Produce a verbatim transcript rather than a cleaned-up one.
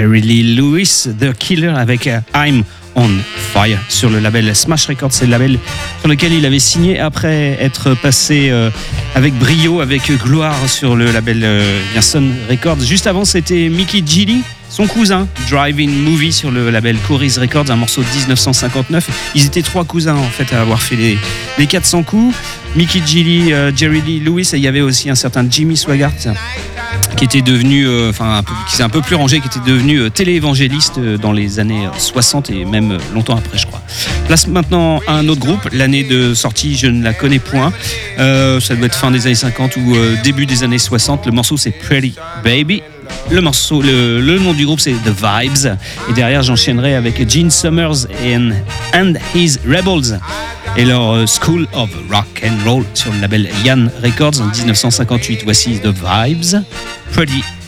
Jerry Lee Lewis, The Killer avec uh, I'm on Fire sur le label Smash Records. C'est le label sur lequel il avait signé après être passé euh, avec brio, avec gloire sur le label euh, Sun Records. Juste avant, c'était Mickey Gilly, son cousin, Drive-In Movie sur le label Cory's Records, un morceau de dix-neuf cent cinquante-neuf. Ils étaient trois cousins en fait à avoir fait les, les quatre cents coups. Mickey Gilly, euh, Jerry Lee Lewis, et il y avait aussi un certain Jimmy Swaggart qui était devenu, euh, enfin, qui s'est un peu plus rangé, qui était devenu euh, télé-évangéliste euh, dans les années soixante et même longtemps après, je crois. Place maintenant un autre groupe. L'année de sortie, je ne la connais point. Euh, ça doit être fin des années cinquante ou euh, début des années soixante. Le morceau, c'est Pretty Baby. Le morceau, le, le nom du groupe, c'est The Vibes. Et derrière, j'enchaînerai avec Gene Summers and, and His Rebels et leur euh, School of Rock and Roll sur le label Yann Records en dix-neuf cent cinquante-huit. Voici The Vibes, Pretty